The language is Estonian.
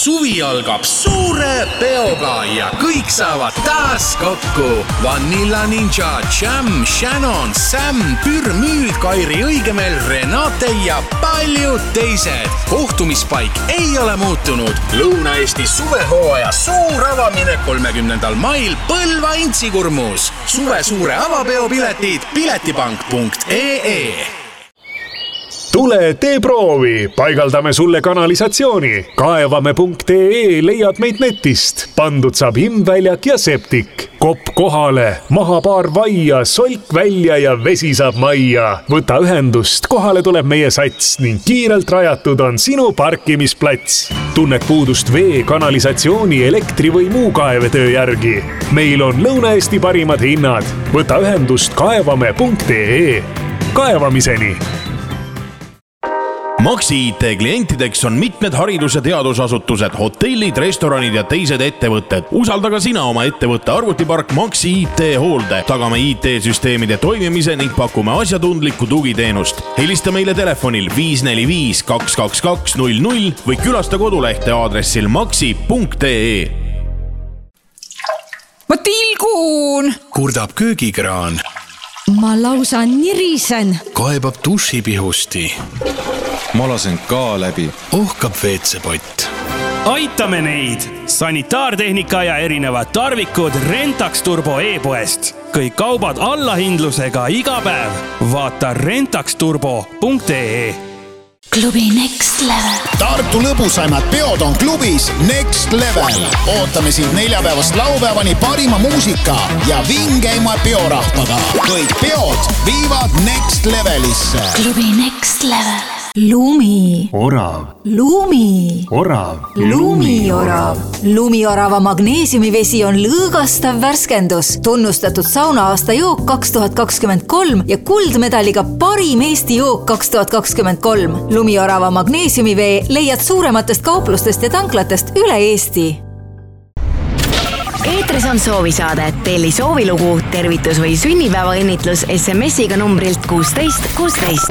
Suvi algab suure peoga ja kõik saavad taas kokku. Vanilla Ninja, Jam, Shannon, Sam, Pürmüüd, Kairi Õigemel, Renate ja paljud teised. Kohtumispaik ei ole muutunud. Lõuna-Eesti suvehooaja suur avamine 30. mail Põlva Intsikurmus. Suve suure avapeo piletid piletipank.ee. Tule tee proovi, paigaldame sulle kanalisatsiooni. Kaevame.ee leiad meid netist. Pandud saab imväljak ja septik. Kopp kohale, maha paar vaia, solk välja ja vesi saab majja. Võta ühendust, kohale tuleb meie sats ning kiirelt rajatud on sinu parkimisplats. Tunned puudust vee, kanalisatsiooni, elektri või muu kaevetöö järgi. Meil on Lõuna-Eesti parimad hinnad. Võta ühendust kaevame.ee. Kaevamiseni! Maxi IT klientideks on mitmed haridus- ja teadusasutused, hotellid, restoranid ja teised ettevõtted. Usalda ka sina oma ettevõtte arvutipark Maxi IT hoolde. Tagame IT-süsteemide toimimise ning pakume asjatundlikku tugiteenust. Helista meile telefonil 545 222 00 või külasta kodulehte aadressil maxi.ee. Ma tilgun! Kurdab köögikraan. Ma lausa nirisen. Kaebab dušipihusti. Ma lasen ka läbi. Ohkab veetsepott. Aitame neid! Sanitaartehnika ja erinevad tarvikud Rentax Turbo e-poest. Kõik kaubad allahindlusega iga päev. Vaata rentaxturbo.ee. Klubi Next Level. Tartu lõbusaimad peod on klubis Next Level. Ootame sind neljapäevast laupäevani parima muusika ja vingeima peorahvaga. Kõik peod viivad Next Levelisse. Klubi Next Level. Lumi. Orav. Lumi. Orav. Lumiorav. Lumiorava magneesiumivesi on lõõgastav värskendus, tunnustatud saunaaasta jook 2023 ja kuldmedaliga parim Eesti jook 2023. Lumiorava magneesiumivee leiad suurematest kauplustest ja tanklatest üle Eesti. Eetris on soovisaade. Telli soovilugu, tervitus või sünnipäeva õnnitlus SMS-iga numbrilt 16 16.